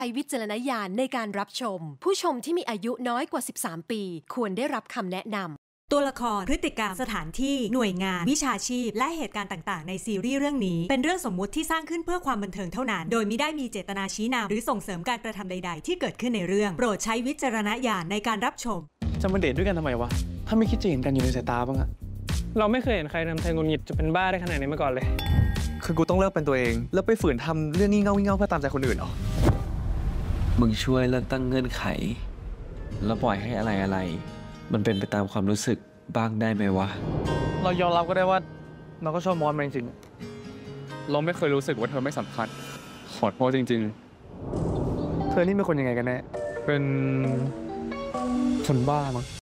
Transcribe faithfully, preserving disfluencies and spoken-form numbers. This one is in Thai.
ช้วิจารณญาณในการรับชมผู้ชมที่มีอายุน้อยกว่าสิบสามปีควรได้รับคำแนะนำตัวละครพฤติกรรมสถานที่หน่วยงานวิชาชีพและเหตุการณ์ต่างๆในซีรีส์เรื่องนี้เป็นเรื่องสมมุติที่สร้างขึ้นเพื่อความบันเทิงเท่านั้นโดยมิได้มีเจตนาชี้นำหรือส่งเสริมการกระทำใดๆที่เกิดขึ้นในเรื่องโปรดใช้วิจารณญาณในการรับชมจะมาเดทด้วยกันทำไมวะถ้าไม่คิดจะเห็นกันอยู่ในสายตาบ้างอะเราไม่เคยเห็นใครทำเธอหงุดหงิดจะเป็นบ้าได้ขนาดนี้มาก่อนเลยคือกูต้องเลิกเป็นตัวเองแล้วไปฝืนทำเรื่องงี่เง่างี่เง่าเพื่อตามใจคนอื่นเหรอมึงช่วยเลิกตั้งเงื่อนไขแล้วปล่อยให้อะไรอะไรมันเป็นไปตามความรู้สึกบ้างได้ไหมวะเรายอมรับก็ได้ว่าเราก็ชอบมอสมันจริงเราไม่เคยรู้สึกว่าเธอไม่สำคัญขอโทษจริงๆเธอนี่เป็นคนยังไงกันแน่เป็นคนบ้ามั้ง